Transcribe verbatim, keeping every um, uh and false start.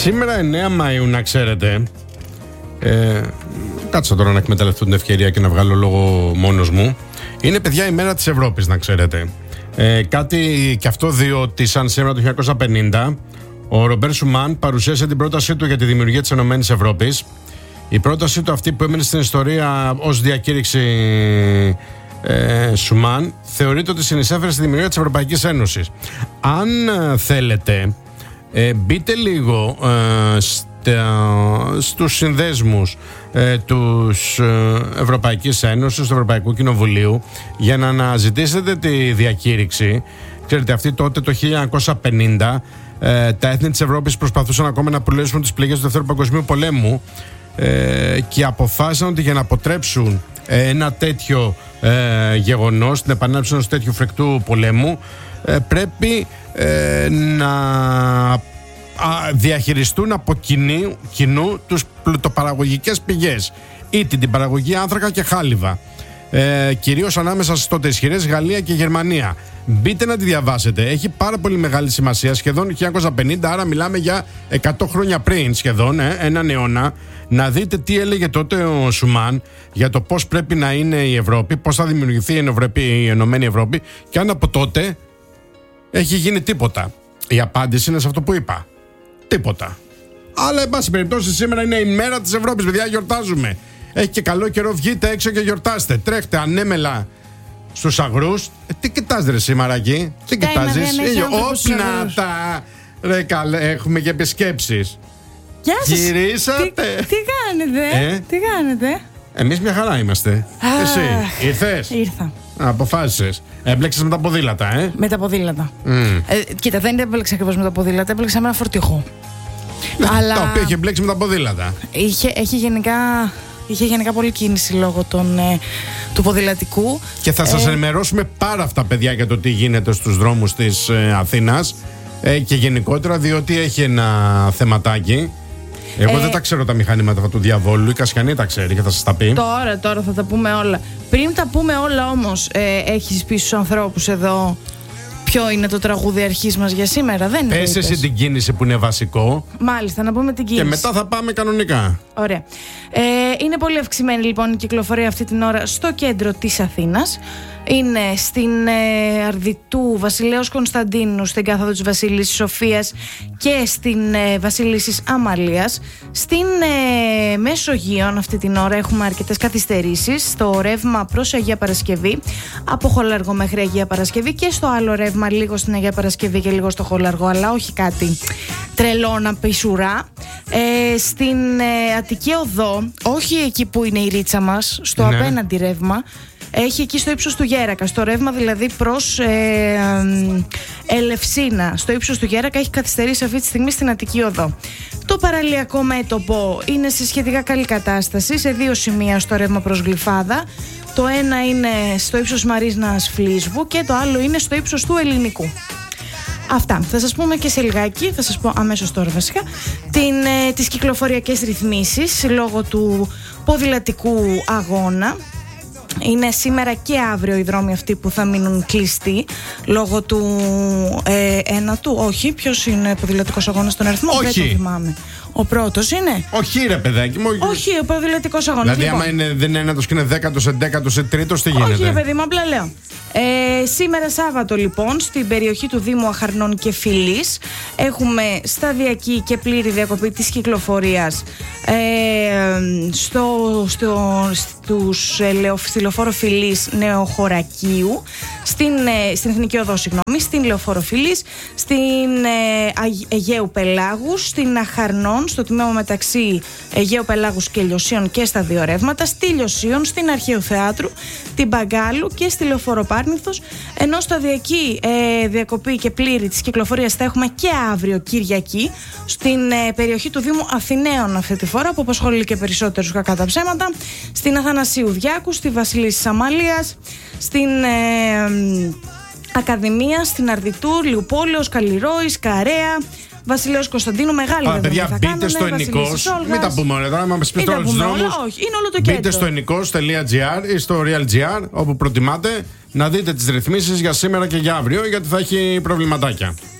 Σήμερα εννέα Μαΐου, να ξέρετε, ε, κάτσα τώρα να εκμεταλλευτώ την ευκαιρία και να βγάλω λόγο μόνος μου. Είναι, παιδιά, η μέρα της Ευρώπης, να ξέρετε. ε, Κάτι και αυτό διότι σαν σήμερα το χίλια εννιακόσια πενήντα ο Ρομπέρ Σουμάν παρουσίασε την πρότασή του για τη δημιουργία της Ενωμένης Ευρώπης. Η πρότασή του αυτή, που έμεινε στην ιστορία ως διακήρυξη ε, Σουμάν, θεωρείται ότι συνεισέφερε στη δημιουργία της Ευρωπαϊκής Ένωσης. Αν ε, θέλετε, ε, μπείτε λίγο ε, στα, στους συνδέσμους ε, τους ε, Ευρωπαϊκής Ένωσης, του Ευρωπαϊκού Κοινοβουλίου, για να αναζητήσετε τη διακήρυξη. Ξέρετε, αυτή τότε το χίλια εννιακόσια πενήντα ε, τα έθνη της Ευρώπης προσπαθούσαν ακόμα να προλύσουν τις πληγές του Δεύτερου Παγκοσμίου Πολέμου ε, και αποφάσισαν ότι για να αποτρέψουν ε, ένα τέτοιο ε, γεγονός, την επανάληψη ενός τέτοιου φρικτού πολέμου, ε, πρέπει ε, να διαχειριστούν από κοινού, κοινού τους πλουτοπαραγωγικές πηγές, ή την παραγωγή άνθρακα και χάλιβα, ε, κυρίως ανάμεσα στις τότε ισχυρές Γαλλία και Γερμανία. Μπείτε να τη διαβάσετε, έχει πάρα πολύ μεγάλη σημασία, σχεδόν χίλια εννιακόσια πενήντα, άρα μιλάμε για εκατό χρόνια πριν σχεδόν, ε, έναν αιώνα. Να δείτε τι έλεγε τότε ο Σουμάν για το πώς πρέπει να είναι η Ευρώπη, πώς θα δημιουργηθεί η, Ευρωπή, η Ενωμένη Ευρώπη, και αν από τότε έχει γίνει τίποτα. Η απάντηση είναι σε αυτό που είπα. Τίποτα. Αλλά, εν πάση περιπτώσει, σήμερα είναι η μέρα της Ευρώπης, παιδιά, γιορτάζουμε. Έχει και καλό καιρό, βγείτε έξω και γιορτάστε. Τρέχτε ανέμελα στους αγρούς. Ε, τι κοιτάς, ρε Σιμαράκη, τι κοιτάζεις? Όπνα τα. Ρε καλέ, έχουμε και επισκέψεις. Γεια σας. Γυρίσατε. Τι, τι κάνετε, ε? τι κάνετε? Εμείς μια χαρά είμαστε. Α, εσύ, ήρθες? Ήρθα. Αποφάσισες. Έμπλεξες με τα ποδήλατα, ε? Με τα ποδήλατα. Mm. Ε, κοίτα, δεν έμπλεξα ακριβώς με τα ποδήλατα, έμπλεξα με ένα φορτηγό. Αλλά τα οποία είχε μπλέξει με τα ποδήλατα. Είχε, έχει γενικά, είχε γενικά πολλή κίνηση λόγω των, ε, του ποδηλατικού. Και θα σας ε, ενημερώσουμε πάρα αυτά, παιδιά, για το τι γίνεται στους δρόμους της ε, Αθήνας ε, και γενικότερα, διότι έχει ένα θεματάκι. Εγώ ε, δεν τα ξέρω τα μηχανήματα του διαβόλου. Η Κασιανή τα ξέρει και θα σας τα πει. Τώρα, τώρα θα τα πούμε όλα. Πριν τα πούμε όλα όμως, ε, έχεις πει στους ανθρώπους εδώ ποιο είναι το τραγούδι αρχής μας για σήμερα? Δεν είναι. Πες εσύ την κίνηση που είναι βασικό. Μάλιστα, να πούμε την κίνηση. Και μετά θα πάμε κανονικά. Ωραία. Ε, είναι πολύ αυξημένη λοιπόν η κυκλοφορία αυτή την ώρα στο κέντρο της Αθήνας. Είναι στην ε, Αρδιτού, Βασιλέως Κωνσταντίνου, στην κάθοδο της Βασίλισσης Σοφίας και στην ε, Βασίλισσης Αμαλίας. Στην ε, Μεσογείων αυτή την ώρα έχουμε αρκετές καθυστερήσεις στο ρεύμα προς Αγία Παρασκευή, από Χολαργό μέχρι Αγία Παρασκευή, και στο άλλο ρεύμα λίγο στην Αγία Παρασκευή και λίγο στο Χολαργό, αλλά όχι κάτι τρελό να πισουρά. Ε, στην ε, Αττική Οδό, όχι εκεί που είναι η ρίτσα μας, στο ναι. απέναντι ρεύμα, έχει εκεί στο ύψος του Γέρακα, στο ρεύμα δηλαδή προς ε, ε, Ελευσίνα, στο ύψος του Γέρακα έχει καθυστερήσει αυτή τη στιγμή στην Αττική Οδό. Το παραλιακό μέτωπο είναι σε σχετικά καλή κατάσταση σε δύο σημεία στο ρεύμα προς Γλυφάδα. Το ένα είναι στο ύψος Μαρίνας Φλίσβου και το άλλο είναι στο ύψος του Ελληνικού. Αυτά. Θα σας πούμε και σε λιγάκι, θα σας πω αμέσως τώρα βασικά, την, ε, τις κυκλοφοριακές ρυθμίσεις λόγω του ποδηλατικού αγώνα. Είναι σήμερα και αύριο οι δρόμοι αυτοί που θα μείνουν κλειστοί λόγω του ε, ένατου. Όχι, ποιος είναι ποδηλατικός αγώνας στον αριθμό? Όχι. Δεν το θυμάμαι. Ο πρώτος είναι. Όχι, ρε παιδάκι μου. Όχι, ο ποδηλατικός αγώνας. Δηλαδή, λοιπόν, άμα είναι, δεν είναι ένατος και είναι δέκατος, εντέκατος, τρίτος, τι γίνεται? Όχι, ρε παιδί μου, απλά λέω. Ε, σήμερα Σάββατο λοιπόν στην περιοχή του Δήμου Αχαρνών και Φυλής έχουμε σταδιακή και πλήρη διακοπή της κυκλοφορίας ε, στο, στο, στους, ε, στη Λεωφόρο Φυλής Νεοχωρακίου, στην, ε, στην Εθνική Οδό, συγγνώμη, στην Λεωφόρο Φυλής, στην ε, Αιγαίου Πελάγους, στην Αχαρνών, στο τμήμα μεταξύ Αιγαίου Πελάγους και Λιωσίων και στα δύο ρεύματα, στη Λιωσίων, στην Αρχαίου Θεάτρου, την Παγκάλου και στη Λεωφόρο Πάρνηθος, ενώ σταδιακή ε, διακοπή και πλήρη της κυκλοφορίας θα έχουμε και αύριο Κυριακή στην ε, περιοχή του Δήμου Αθηναίων αυτή τη φορά, που απασχολεί και περισσότερους κακά τα ψέματα, στην Αθανασίου Διάκου, στη Βασιλίσσης Αμαλίας, στην ε, Ακαδημία, στην Αρδιτού, Λιουπόλεως, Καλλιρόης, Καρέα, Βασιλέως Κωνσταντίνου, μεγάλη. Α, παιδιά, μπείτε στο Ενικός. Μην τα πούμε όλα τώρα, μα μας πείτε όλους τους δρόμους. Όχι, είναι όλο το κέντρο. Μπείτε στο ενικός τελεία τζι άρ ή στο real.gr, όπου προτιμάτε, να δείτε τις ρυθμίσεις για σήμερα και για αύριο, γιατί θα έχει προβληματάκια.